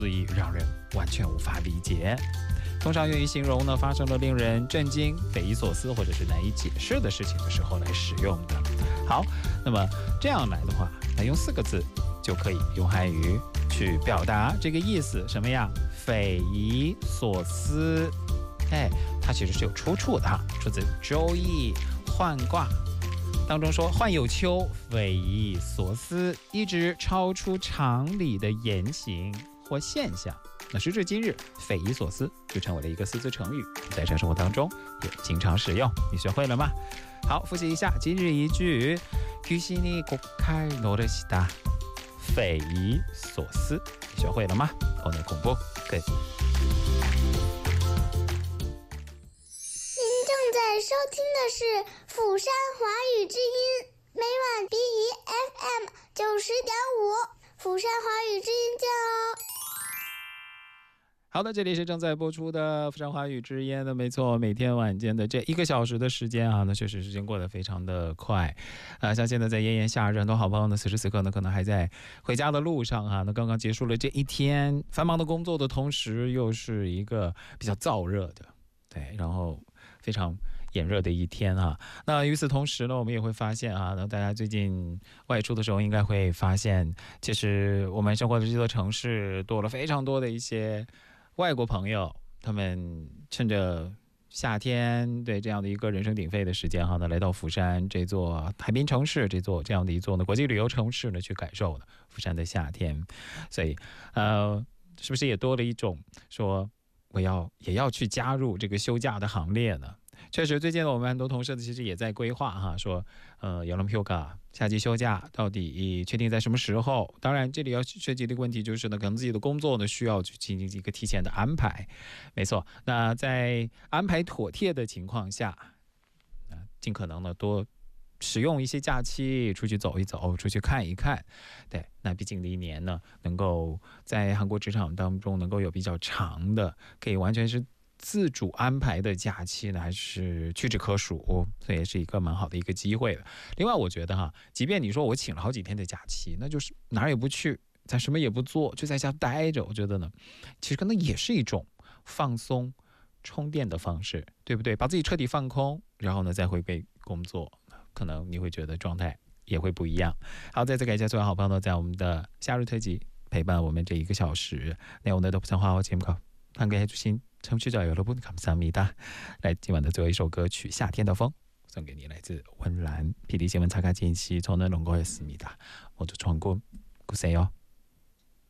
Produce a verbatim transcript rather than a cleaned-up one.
意，让人完全无法理解。通常用于形容呢发生了令人震惊、匪夷所思或者是难以解释的事情的时候来使用的。好，那么这样来的话，那用四个字就可以用汉语去表达这个意思，什么呀？匪夷所思。哎，它其实是有出处的哈，出自《周易》涣卦当中说：“涣有丘，匪夷所思，一直超出常理的言行或现象。”那时至今日，匪夷所思就成为了一个四字成语，在日常生活当中也经常使用。你学会了吗？好，复习一下今日一句：귀신이 곡할 노릇이다。匪夷所思，你学会了吗？오늘 공부 끝。 您正在收听的是釜山华语之音，每晚 B E F M 九十点五，釜山华语之音见哦。 好的，这里是正在播出的釜山华语之音的，没错，每天晚间的这一个小时的时间啊，那确实时间过得非常的快，呃，像现在在炎炎夏日，很多好朋友呢，此时此刻呢，可能还在回家的路上啊，那刚刚结束了这一天繁忙的工作的同时，又是一个比较燥热的，对，然后非常炎热的一天啊。那与此同时呢，我们也会发现啊，那大家最近外出的时候，应该会发现，其实我们生活的这座城市多了非常多的一些外国朋友，他们趁着夏天对这样的一个人声鼎沸的时间哈呢，来到釜山这座海滨城市，这座这样的一座呢国际旅游城市呢，去感受呢釜山的夏天。所以呃，是不是也多了一种说我要也要去加入这个休假的行列呢？确实，最近我们很多同事其实也在规划哈，说呃여름 휴가夏季休假到底确定在什么时候？当然，这里要涉及的一个问题就是呢，可能自己的工作呢需要去进行一个提前的安排。没错，那在安排妥帖的情况下，呃、尽可能呢多使用一些假期出去走一走，出去看一看。对，那毕竟的一年呢，能够在韩国职场当中能够有比较长的，可以完全是自主安排的假期呢，还是屈指可数，所以也是一个蛮好的一个机会的。另外，我觉得哈，即便你说我请了好几天的假期，那就是哪儿也不去，咱什么也不做，就在家待着，我觉得呢，其实可能也是一种放松、充电的方式，对不对？把自己彻底放空，然后呢再回归工作，可能你会觉得状态也会不一样。好，再次感谢所有好朋友呢，在我们的夏日特辑陪伴我们这一个小时。那오늘도釜山话节目함께해주신 청취자 여러분 감사합니다。来，今晚的最后一首歌曲《夏天的风》送给你，来自温岚。피디新闻查卡金西저는 런거였습니다。모두 좋은 꿈 꾸세요。